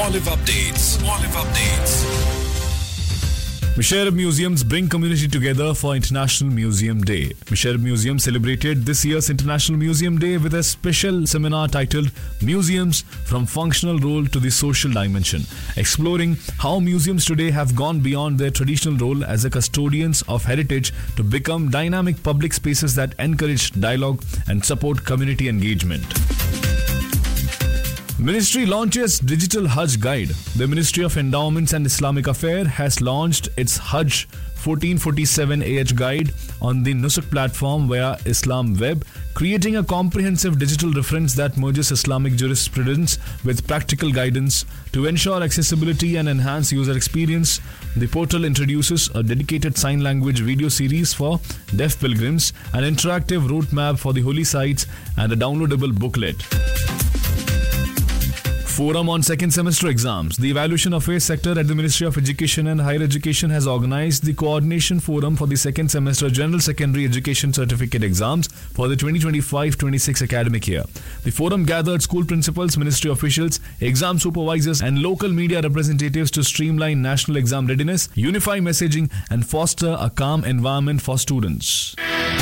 Olive Updates. Olive Updates. Musharraf Museums bring community together for International Museum Day. Musharraf Museum celebrated this year's International Museum Day with a special seminar titled Museums from Functional Role to the Social Dimension, exploring how museums today have gone beyond their traditional role as a custodians of heritage to become dynamic public spaces that encourage dialogue and support community engagement. Ministry launches Digital Hajj Guide. The Ministry of Endowments and Islamic Affairs has launched its Hajj 1447 AH Guide on the Nusuk platform via Islam Web, creating a comprehensive digital reference that merges Islamic jurisprudence with practical guidance to ensure accessibility and enhance user experience. The portal introduces a dedicated sign language video series for deaf pilgrims, an interactive route map for the holy sites, and a downloadable booklet. Forum on second semester exams. The Evaluation Affairs sector at the Ministry of Education and Higher Education has organized the Coordination Forum for the second semester General Secondary Education Certificate exams for the 2025-26 academic year. The forum gathered school principals, ministry officials, exam supervisors, and local media representatives to streamline national exam readiness, unify messaging, and foster a calm environment for students.